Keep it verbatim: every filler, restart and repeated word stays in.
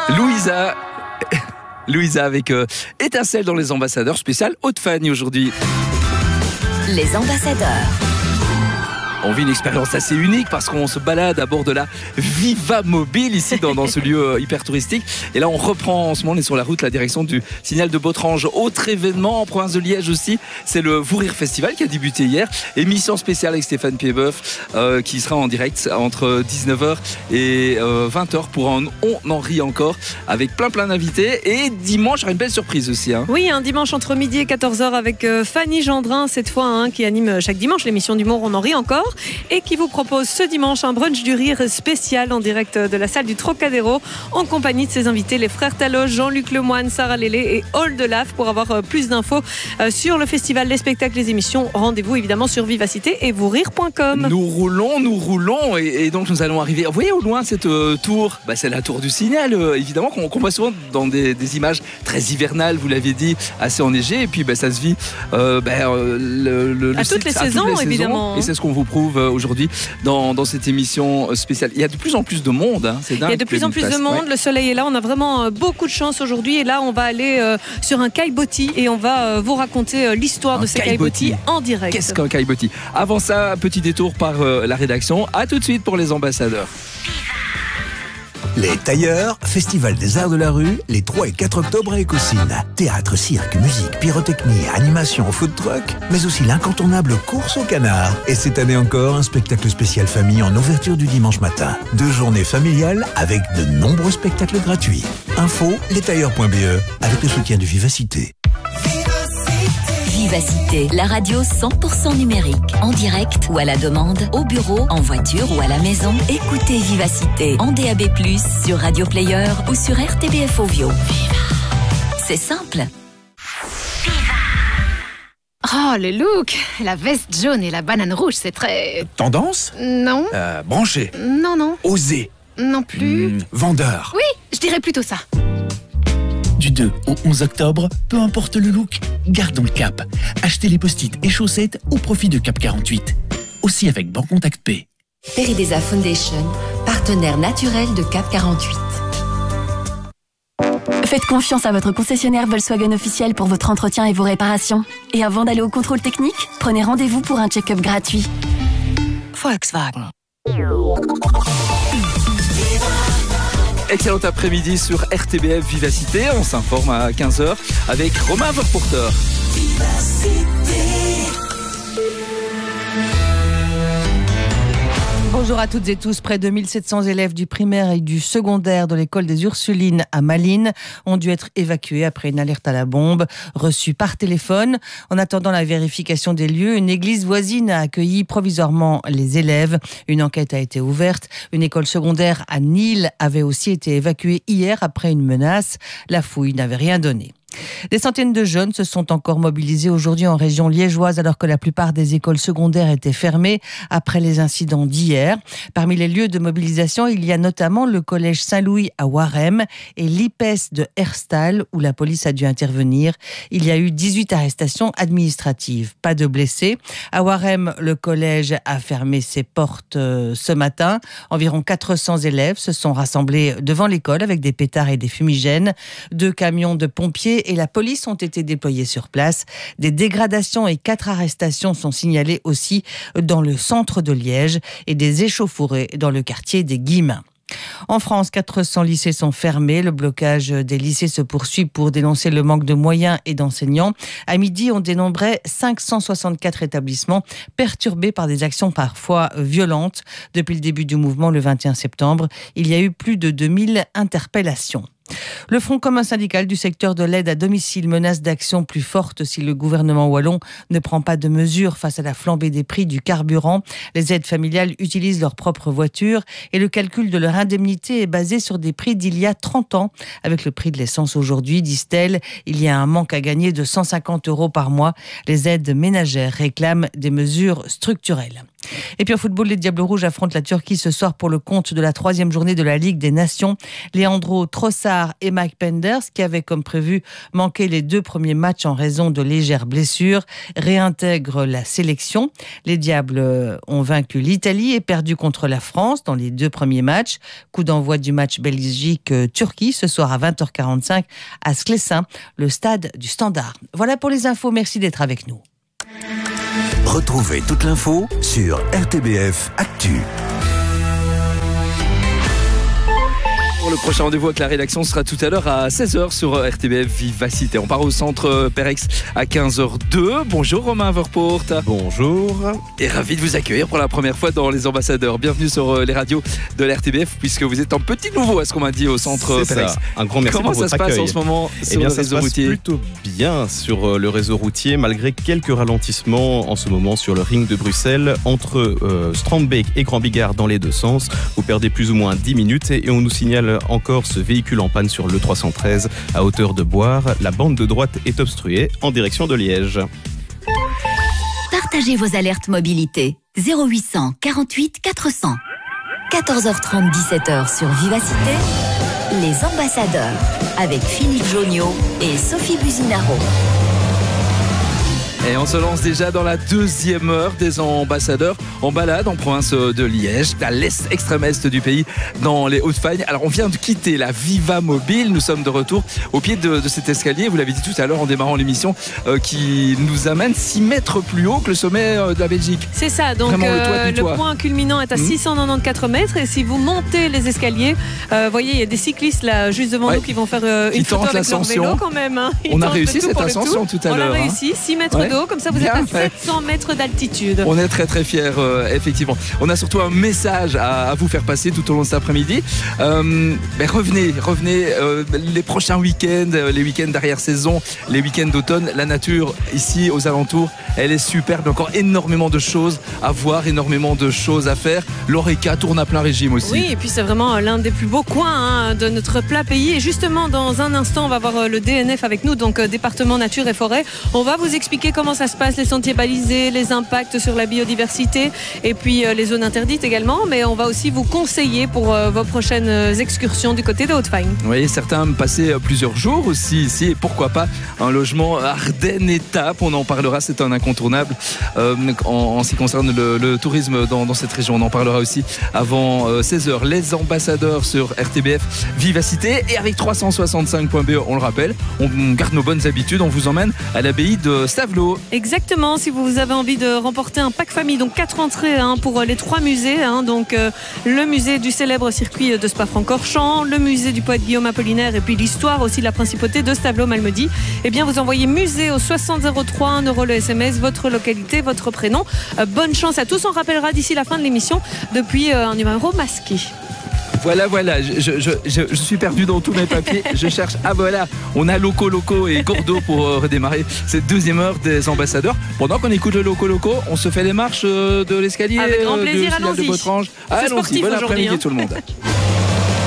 Louisa, Louisa avec euh, Étincelle dans les ambassadeurs, spécial Haute-Fagne aujourd'hui. Les ambassadeurs. On vit une expérience assez unique parce qu'on se balade à bord de la Viva Mobile ici dans, dans ce lieu hyper touristique. Et là on reprend en ce moment, on est sur la route, la direction du Signal de Bautrange. Autre événement en province de Liège aussi, c'est le Vous Rire Festival qui a débuté hier. Émission spéciale avec Stéphane Piedboeuf euh, qui sera en direct entre dix-neuf heures et euh, vingt heures pour un On en rit encore avec plein plein d'invités. Et dimanche, il y aura une belle surprise aussi. Hein. Oui, un dimanche entre midi et quatorze heures avec euh, Fanny Gendrin cette fois hein, qui anime chaque dimanche l'émission d'humour On en rit encore. Et qui vous propose ce dimanche un brunch du rire spécial en direct de la salle du Trocadéro en compagnie de ses invités, les frères Taloche, Jean-Luc Lemoine, Sarah Lélé et Hall de Laf. Pour avoir plus d'infos sur le festival, les spectacles, les émissions, rendez-vous évidemment sur Vivacité et vous rire point com. Nous roulons, nous roulons et, et donc nous allons arriver. Vous voyez au loin cette euh, tour, bah, c'est la tour du Signal euh, évidemment qu'on, qu'on voit souvent dans des, des images très hivernales, vous l'avez dit, assez enneigées et puis bah, ça se vit euh, bah, le, le, à, le toutes, les à saisons, toutes les évidemment. saisons et c'est ce qu'on vous prouve euh, aujourd'hui dans, dans cette émission spéciale. Il y a de plus en plus de monde. Hein. C'est dingue. Il y a de plus en plus de monde. Ouais. Le soleil est là. On a vraiment euh, beaucoup de chance aujourd'hui. Et là, on va aller euh, sur un caillebotis et on va euh, vous raconter euh, l'histoire un de ces caillebotis en direct. Qu'est-ce qu'un caillebotis ? Avant ça, petit détour par euh, la rédaction. À tout de suite pour les ambassadeurs. Les Tailleurs, Festival des Arts de la Rue, les trois et quatre octobre à Écosine. Théâtre, cirque, musique, pyrotechnie, animation, food truck, mais aussi l'incontournable course au canard. Et cette année encore, un spectacle spécial famille en ouverture du dimanche matin. Deux journées familiales avec de nombreux spectacles gratuits. Info, lestailleurs point b e, avec le soutien de Vivacité. Vivacité, la radio cent pour cent numérique, en direct ou à la demande, au bureau, en voiture ou à la maison. Écoutez Vivacité en D A B plus, sur Radio Player ou sur R T B F Ovio. C'est simple. Oh, le look! La veste jaune et la banane rouge, c'est très... Tendance? Non. Euh, branché? Non, non. Osé? Non plus. Mmh, vendeur? Oui, je dirais plutôt ça. Du deux au onze octobre, peu importe le look, gardons le cap. Achetez les post-it et chaussettes au profit de Cap quarante-huit. Aussi avec Bancontact Pay. Peridesa Foundation, partenaire naturel de Cap quarante-huit. Faites confiance à votre concessionnaire Volkswagen officiel pour votre entretien et vos réparations. Et avant d'aller au contrôle technique, prenez rendez-vous pour un check-up gratuit. Volkswagen. Excellent après-midi sur R T B F Vivacité. On s'informe à quinze heures avec Romain Verporter. Bonjour à toutes et tous. Près de mille sept cents élèves du primaire et du secondaire de l'école des Ursulines à Malines ont dû être évacués après une alerte à la bombe reçue par téléphone. En attendant la vérification des lieux, une église voisine a accueilli provisoirement les élèves. Une enquête a été ouverte. Une école secondaire à Nîmes avait aussi été évacuée hier après une menace. La fouille n'avait rien donné. Des centaines de jeunes se sont encore mobilisés aujourd'hui en région liégeoise alors que la plupart des écoles secondaires étaient fermées après les incidents d'hier. Parmi les lieux de mobilisation, il y a notamment le collège Saint-Louis à Warem et l'I P E S de Herstal où la police a dû intervenir. Il y a eu dix-huit arrestations administratives, pas de blessés. À Warem, le collège a fermé ses portes ce matin. Environ quatre cents élèves se sont rassemblés devant l'école avec des pétards et des fumigènes. Deux camions de pompiers et la police ont été déployés sur place. Des dégradations et quatre arrestations sont signalées aussi dans le centre de Liège et des échauffourées dans le quartier des Guillemins. En France, quatre cents lycées sont fermés. Le blocage des lycées se poursuit pour dénoncer le manque de moyens et d'enseignants. À midi, on dénombrait cinq cent soixante-quatre établissements perturbés par des actions parfois violentes. Depuis le début du mouvement, le vingt et un septembre, il y a eu plus de deux mille interpellations. Le Front commun syndical du secteur de l'aide à domicile menace d'actions plus fortes si le gouvernement wallon ne prend pas de mesures face à la flambée des prix du carburant. Les aides familiales utilisent leur propre voiture et le calcul de leur indemnité est basé sur des prix d'il y a trente ans. Avec le prix de l'essence aujourd'hui, disent-elles, il y a un manque à gagner de cent cinquante euros par mois. Les aides ménagères réclament des mesures structurelles. Et puis en football, les Diables Rouges affrontent la Turquie ce soir pour le compte de la troisième journée de la Ligue des Nations. Leandro Trossard Standard et Mike Penders, qui avaient comme prévu manqué les deux premiers matchs en raison de légères blessures, réintègrent la sélection. Les Diables ont vaincu l'Italie et perdu contre la France dans les deux premiers matchs. Coup d'envoi du match Belgique-Turquie ce soir à vingt heures quarante-cinq à Sclessin, le stade du Standard. Voilà pour les infos, merci d'être avec nous. Retrouvez toute l'info sur R T B F Actu. Le prochain rendez-vous avec la rédaction sera tout à l'heure à seize heures sur R T B F Vivacité. On part au centre Perex à quinze heures deux. Bonjour Romain Verpoort. Bonjour. Et ravi de vous accueillir pour la première fois dans Les Ambassadeurs. Bienvenue sur les radios de la R T B F puisque vous êtes un petit nouveau à ce qu'on m'a dit au centre C'est Perex. Ça. Un grand merci Comment pour votre accueil. Comment ça se passe en ce moment eh sur bien, le ça réseau se passe routier? Plutôt bien sur le réseau routier malgré quelques ralentissements en ce moment sur le ring de Bruxelles entre euh, Strandbeek et Grand Bigard dans les deux sens. Vous perdez plus ou moins dix minutes et, et on nous signale encore ce véhicule en panne sur le trois cent treize à hauteur de Boire. La bande de droite est obstruée en direction de Liège. Partagez vos alertes mobilité. zéro huit cent quarante-huit quatre cents. quatorze heures trente, dix-sept heures sur Vivacité. Les Ambassadeurs avec Philippe Joniot et Sophie Buzinaro. Et on se lance déjà dans la deuxième heure des Ambassadeurs en balade en province de Liège, à l'est, extrême est du pays, dans les Hauts-de-Fagne. Alors on vient de quitter la Viva Mobile, nous sommes de retour au pied de, de cet escalier, vous l'avez dit tout à l'heure en démarrant l'émission, euh, qui nous amène six mètres plus haut que le sommet euh, de la Belgique. C'est ça, donc Vraiment, le, toit euh, du le toit. point culminant est à Mmh. six cent quatre-vingt-quatorze mètres et si vous montez les escaliers, euh, vous voyez, il y a des cyclistes là juste devant Ouais. nous qui vont faire euh, Qui une photo tentent avec leur l'ascension. vélo quand même. Hein. Ils On a tentent le réussi tout cette pour le ascension tout à On l'heure, a hein. réussi, six mètres Ouais. de haut, comme ça vous Bien êtes à fait. sept cents mètres d'altitude. On est très très fiers, euh, effectivement. On a surtout un message à, à vous faire passer tout au long de cet après-midi. Euh, ben revenez, revenez euh, les prochains week-ends, euh, les week-ends d'arrière-saison, les week-ends d'automne. La nature ici aux alentours, elle est superbe. Encore énormément de choses à voir, énormément de choses à faire. L'Oreca tourne à plein régime aussi. Oui, et puis c'est vraiment l'un des plus beaux coins hein, de notre plat pays. Et justement, dans un instant, on va voir le D N F avec nous, donc euh, département nature et forêt. On va vous expliquer comment ça se passe, les sentiers balisés, les impacts sur la biodiversité et puis euh, les zones interdites également. Mais on va aussi vous conseiller pour euh, vos prochaines excursions du côté de Haute-Fagne. Oui, certains me passaient plusieurs jours aussi ici. Et pourquoi pas un logement Ardennes-Étape. On en parlera, c'est un incontournable euh, en, en ce qui concerne le, le tourisme dans, dans cette région. On en parlera aussi avant euh, seize heures. Les Ambassadeurs sur R T B F Vivacité. Et avec trois cent soixante-cinq point B E, on le rappelle, on, on garde nos bonnes habitudes. On vous emmène à l'abbaye de Stavelot. Exactement, si vous avez envie de remporter un pack famille, donc quatre entrées hein, pour les trois musées, hein, donc euh, le musée du célèbre circuit de Spa-Francorchamps, le musée du poète Guillaume Apollinaire et puis l'histoire aussi de la principauté de Stavelot-Malmedy, eh bien vous envoyez musée au soixante zéro trois, un euro le S M S, votre localité, votre prénom. Euh, bonne chance à tous, on rappellera d'ici la fin de l'émission depuis euh, un numéro masqué. Voilà, voilà, je, je, je, je suis perdu dans tous mes papiers. Je cherche. Ah voilà, on a Loco Loco et Gordo pour euh, redémarrer cette deuxième heure des Ambassadeurs. Pendant qu'on écoute le Loco Loco, on se fait les marches euh, de l'escalier Avec grand euh, plaisir, du Signal de allons-y. Botrange. C'est Allons-y, sportif bon aujourd'hui, après-midi hein. tout le monde.